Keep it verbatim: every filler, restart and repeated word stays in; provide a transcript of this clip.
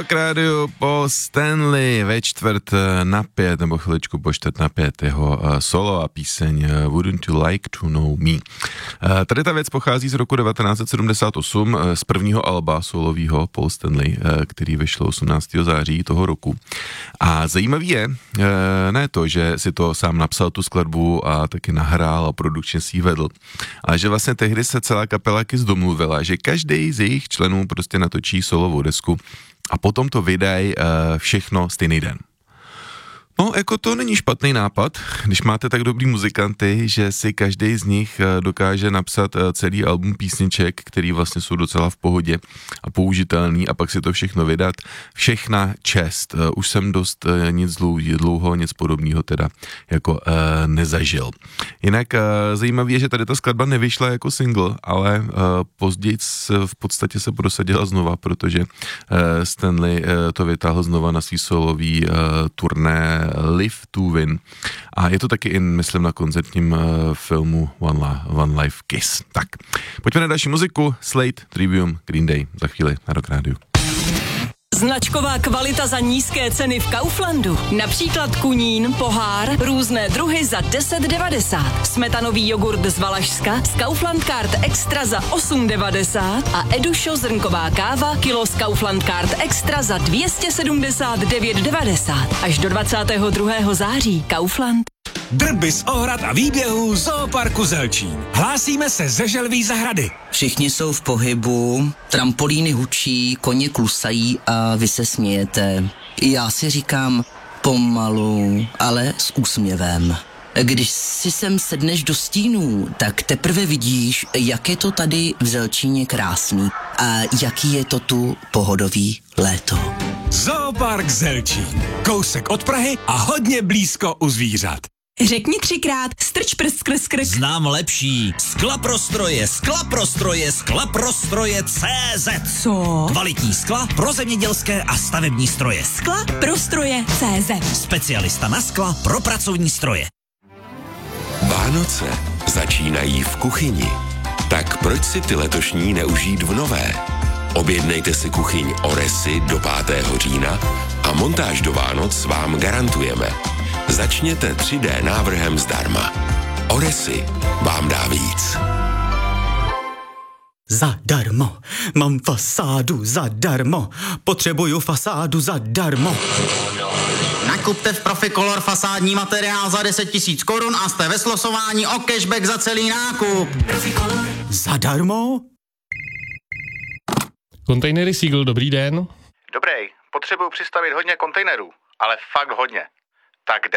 K rádiu po Stanley ve čtvrt na pět, nebo chviličku po čtvrt na pět, jeho solo a píseň Wouldn't You Like to Know Me. Tady ta věc pochází z roku devatenáct set sedmdesát osm, z prvního alba solového Paul Stanley, který vyšlo osmnáctého září toho roku. A zajímavý je, ne to, že si to sám napsal tu skladbu a taky nahrál a produkčně si ji vedl, ale že vlastně tehdy se celá kapela Kiss domluvila, že každý z jejich členů prostě natočí solovou desku a potom to vydají uh, všechno stejný den. No, jako to není špatný nápad, když máte tak dobrý muzikanty, že si každý z nich dokáže napsat celý album písniček, který vlastně jsou docela v pohodě a použitelný, a pak si to všechno vydat. Všechna čest. Už jsem dost nic dlouho, nic podobného teda jako uh, nezažil. Jinak uh, zajímavé je, že tady ta skladba nevyšla jako single, ale uh, později v podstatě se prosadila znova, protože uh, Stanley uh, to vytáhl znova na svý solový uh, turné Live to Win. A je to taky i, myslím, na koncertním uh, filmu One, La- One Life Kiss. Tak, pojďme na další muziku. Slate, Trivium, Green Day. Za chvíli na Rock Radio. Značková kvalita za nízké ceny v Kauflandu. Například kunín, pohár, různé druhy za deset devadesát. Smetanový jogurt z Valašska z Kaufland Card Extra za osm devadesát a Edušo zrnková káva kilo z Kaufland Card Extra za dvě stě sedmdesát devět devadesát. Až do dvacátého druhého září. Kaufland. Drby z ohrad a výběhů Zooparku Zelčín. Hlásíme se ze Želví zahrady. Všichni jsou v pohybu, trampolíny hučí, koně klusají a vy se smějete. Já si říkám pomalu, ale s úsměvem. Když si sem sedneš do stínů, tak teprve vidíš, jak je to tady v Zelčíně krásný a jaký je to tu pohodový léto. Zoopark Zelčín. Kousek od Prahy a hodně blízko u zvířat. Řekni třikrát strč prst skrz krk. Znám lepší. Skla pro stroje, skla pro stroje, skla pro stroje C Z. Co? Kvalitní skla pro zemědělské a stavební stroje. Skla pro stroje C Z. Specialista na skla pro pracovní stroje. Vánoce začínají v kuchyni. Tak proč si ty letošní neužít v nové? Objednejte si kuchyň Oresy do pátého října a montáž do Vánoc vám garantujeme. Začněte tři dé návrhem zdarma. Oresy vám dá víc. Zadarmo. Mám fasádu zadarmo. Potřebuju fasádu zadarmo. Nakupte v Proficolor fasádní materiál za deset tisíc korun a jste ve slosování o cashback za celý nákup. Proficolor. Zadarmo? Kontejnery Seagull, dobrý den. Dobrý, potřebuju přistavit hodně kontejnerů, ale fakt hodně. Tak jde